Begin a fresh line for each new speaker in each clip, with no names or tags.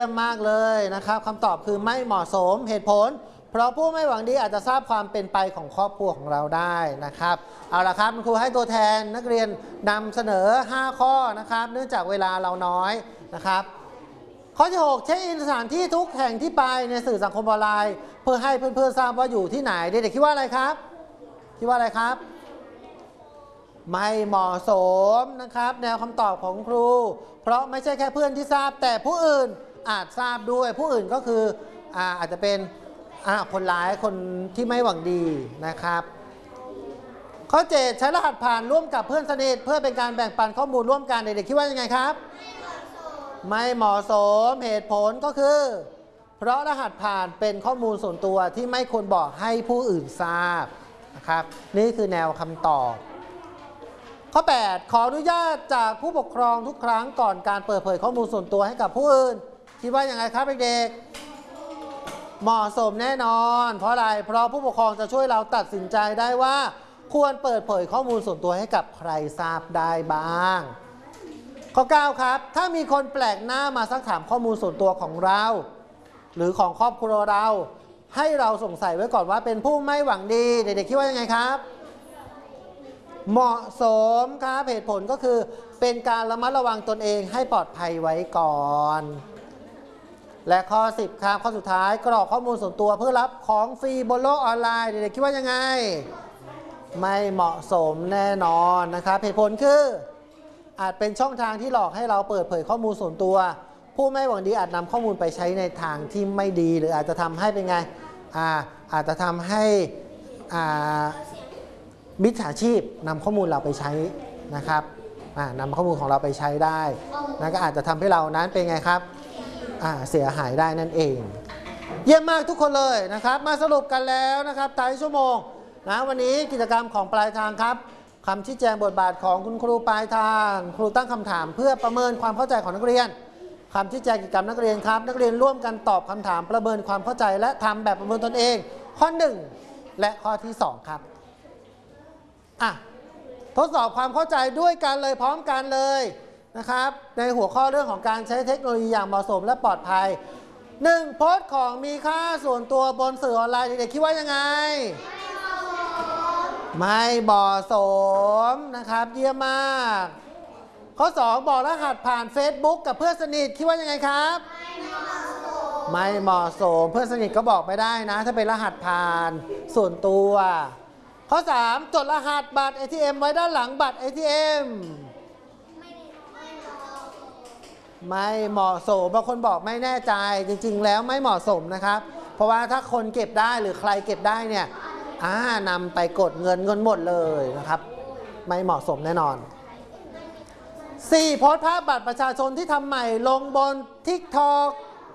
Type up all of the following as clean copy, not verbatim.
มากเลยนะครับคำตอบคือไม่เหมาะสมเหตุผลเพราะผู้ไม่หวังดีอาจจะทราบความเป็นไปของครอบครัวของเราได้นะครับเอาละครับคุณครูให้ตัวแทนนักเรียนนำเสนอ5ข้อนะครับเนื่องจากเวลาเราน้อยนะครับข้อที่6เช็คอินสถานที่ทุกแห่งที่ไปในสื่อสังคมออนไลน์เพื่อให้เพื่อนๆทราบว่าอยู่ที่ไหนเด็กๆคิดว่าอะไรครับคิดว่าอะไรครับไม่เหมาะสมนะครับแนวคำตอบของครูเพราะไม่ใช่แค่เพื่อนที่ทราบแต่ผู้อื่นอาจทราบด้วยผู้อื่นก็คืออาจจะเป็นคนร้ายคนที่ไม่หวังดีนะครับข้อ7ใช้รหัสผ่านร่วมกับเพื่อนสนิทเพื่อเป็นการแบ่งปันข้อมูลร่วมกันเด็กๆคิดว่ายังไงครับไม่เหมาะสมเหตุผลก็คือเพราะรหัสผ่านเป็นข้อมูลส่วนตัวที่ไม่ควรบอกให้ผู้อื่นทราบนะครับนี่คือแนวคำตอบข้อ8ขออนุญาตจากผู้ปกครองทุกครั้งก่อนการเปิดเผยข้อมูลส่วนตัวให้กับผู้อื่นคิดว่าอย่างไรครับเด็กๆเหมาะสมแน่นอนเพราะอะไรเพราะผู้ปกครองจะช่วยเราตัดสินใจได้ว่าควรเปิดเผยข้อมูลส่วนตัวให้กับใครทราบได้บ้างข้อ9ครับถ้ามีคนแปลกหน้ามาซักถามข้อมูลส่วนตัวของเราหรือของครอบครัวเราให้เราสงสัยไว้ก่อนว่าเป็นผู้ไม่หวังดีเด็กๆคิดว่ายังไงครับเหมาะสมครับเหตุผลก็คือเป็นการระมัดระวังตนเองให้ปลอดภัยไว้ก่อนและข้อ10ครับข้อสุดท้ายกรอกข้อมูลส่วนตัวเพื่อรับของฟรีบนโลกออนไลน์เด็กๆคิดว่ายังไงไม่เหมาะสมแน่นอนนะครับเหตุผลคืออาจเป็นช่องทางที่หลอกให้เราเปิดเผยข้อมูลส่วนตัวผู้ไม่หวังดีอาจนำข้อมูลไปใช้ในทางที่ไม่ดีหรืออาจจะทำให้เป็นไงอาจจะทำให้มิจฉาชีพนำข้อมูลเราไปใช้นะครับนำข้อมูลของเราไปใช้ได้นะก็อาจจะทำให้เรานั้นเป็นไงครับเสียหายได้นั่นเองเยี่ยมมากทุกคนเลยนะครับมาสรุปกันแล้วนะครับท้ายชั่วโมงนะวันนี้กิจกรรมของปลายทางครับคำชี้แจงบทบาทของคุณครูปลายทางครูตั้งคำถามเพื่อประเมินความเข้าใจของนักเรียนคำชี้แจงกิจกรรมนักเรียนครับนักเรียนร่วมกันตอบคำถามประเมินความเข้าใจและทำแบบประเมินตนเองข้อ1และข้อที่2ครับทดสอบความเข้าใจด้วยกันเลยพร้อมกันเลยนะครับในหัวข้อเรื่องของการใช้เทคโนโลยีอย่างเหมาะสมและปลอดภัย1โพสต์ของมีค่าส่วนตัวบนสื่อออนไลน์เด็กๆคิดว่ายังไงไม่เหมาะสมนะครับเยี่ยมมากข้อ2บอกรหัสผ่าน Facebook กับเพื่อนสนิทคิดว่ายังไงครับไม่เหมาะสมเพื่อนสนิทก็บอกไม่ได้นะถ้าเป็นรหัสผ่านส่วนตัวข้อ3จดรหัสบัตร ATM ไว้ด้านหลังบัตร ATM ไม่เหมาะสมบางคนบอกไม่แน่ใจจริงๆแล้วไม่เหมาะสมนะครับเพราะว่าถ้าคนเก็บได้หรือใครเก็บได้เนี่ยนำไปกดเงินหมดเลยนะครับไม่เหมาะสมแน่นอน4โพสต์ภาพบัตรประชาชนที่ทำใหม่ลงบน TikTok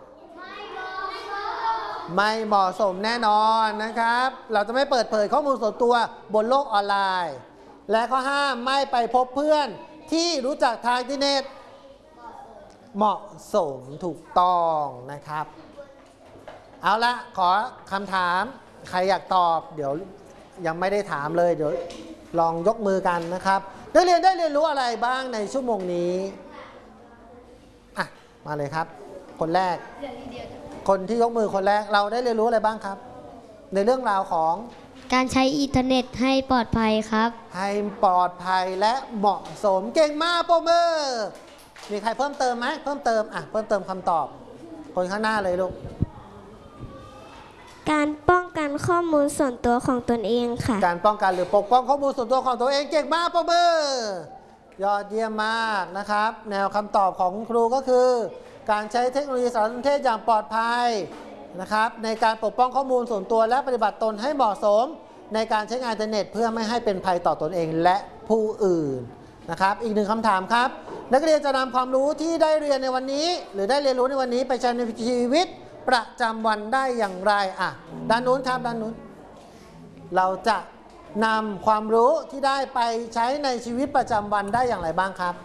ไม่เหมาะสมแน่นอนนะครับเราจะไม่เปิดเผยข้อมูลส่วนตัวบนโลกออนไลน์และข้อ5ไม่ไปพบเพื่อนที่รู้จักทางอินเทอร์เน็ตเหมาะสมถูกต้องนะครับเอาละขอคำถามใครอยากตอบเดี๋ยวยังไม่ได้ถามเลยเดี๋ยวลองยกมือกันนะครับนักเรียนได้เรียนรู้อะไรบ้างในชั่วโมงนี้มาเลยครับคนแรกคนที่ยกมือคนแรกเราได้เรียนรู้อะไรบ้างครับในเรื่องราวของ
การใช้อินเทอร์เน็ตให้ปลอดภัยครับ
ให้ปลอดภัยและเหมาะสมเก่งมากปรบมือมีใครเพิ่มเติมไหมเพิ่มเติมเพิ่มเติมคำตอบคนข้างหน้าเลยลูก
การป้องกันข้อมูลส่วนตัวของตนเองค่ะ
การป้องกันหรือปกป้องข้อมูลส่วนตัวของตัวเองเก่งมากปรบมือยอดเยี่ยมมากนะครับแนวคำตอบของครูก็คือการใช้เทคโนโลยีสารสนเทศอย่างปลอดภัยนะครับในการปกป้องข้อมูลส่วนตัวและปฏิบัติตนให้เหมาะสมในการใช้งานอินเทอร์เน็ตเพื่อไม่ให้เป็นภัยต่อตนเองและผู้อื่นนะครับอีกหนึ่งคำถามครับนักเรียนจะนำความรู้ที่ได้เรียนในวันนี้หรือได้เรียนรู้ในวันนี้ไปใช้ในชีวิตประจำวันได้อย่างไรด้านนู้นครับด้านนู้นเราจะนำความรู้ที่ได้ไปใช้ในชีวิตประจำวันได้อย่างไรบ้างครับ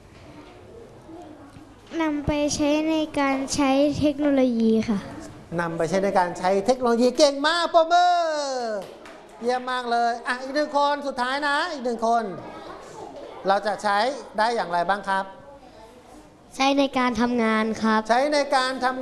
นำไปใช้ในการใช้เทคโนโลยีค่ะ
นำไปใช้ในการใช้เทคโนโลยีเก่งมากปรบมือเยี่ยมมากเลยอีกหนึ่งคนสุดท้ายนะอีกหนึ่งคนเราจะใช้ได้อย่างไรบ้างครับ
ใช้ในการทำงานครับ
ใช้ในการทำ